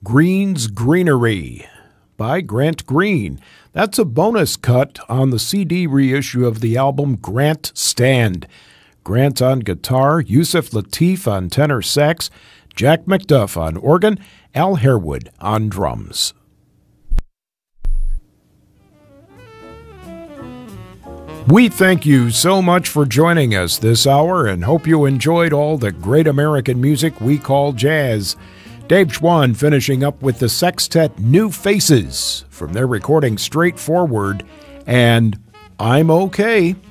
Green's Greenery by Grant Green. That's a bonus cut on the CD reissue of the album Grant Stand. Grant on guitar, Yusef Lateef on tenor sax, Jack McDuff on organ, Al Harewood on drums. We thank you so much for joining us this hour and hope you enjoyed all the great American music we call jazz. Dave Schwann finishing up with the sextet New Faces from their recording Straightforward and I'm Okay.